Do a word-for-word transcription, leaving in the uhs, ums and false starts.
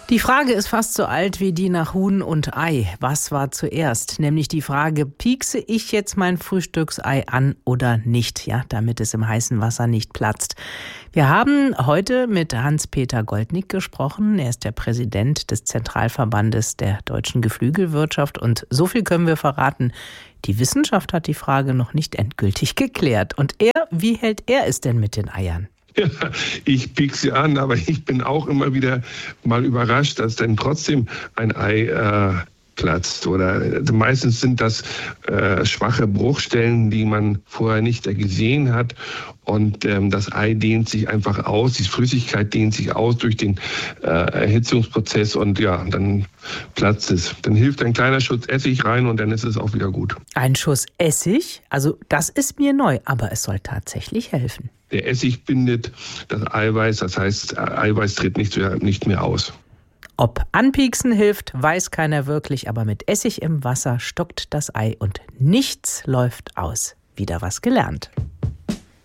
Die Frage ist fast so alt wie die nach Huhn und Ei. Was war zuerst? Nämlich die Frage, piekse ich jetzt mein Frühstücksei an oder nicht? Ja, damit es im heißen Wasser nicht platzt. Wir haben heute mit Hans-Peter Goldnick gesprochen. Er ist der Präsident des Zentralverbandes der deutschen Geflügelwirtschaft. Und so viel können wir verraten. Die Wissenschaft hat die Frage noch nicht endgültig geklärt. Und er, wie hält er es denn mit den Eiern? Ja, ich piek sie an, aber ich bin auch immer wieder mal überrascht, dass dann trotzdem ein Ei äh, platzt. Oder also meistens sind das äh, schwache Bruchstellen, die man vorher nicht gesehen hat. Und ähm, das Ei dehnt sich einfach aus, die Flüssigkeit dehnt sich aus durch den äh, Erhitzungsprozess und ja, dann platzt es. Dann hilft ein kleiner Schuss Essig rein und dann ist es auch wieder gut. Ein Schuss Essig? Also das ist mir neu, aber es soll tatsächlich helfen. Der Essig bindet das Eiweiß, das heißt, Eiweiß tritt nicht, nicht mehr aus. Ob anpieksen hilft, weiß keiner wirklich, aber mit Essig im Wasser stockt das Ei und nichts läuft aus. Wieder was gelernt.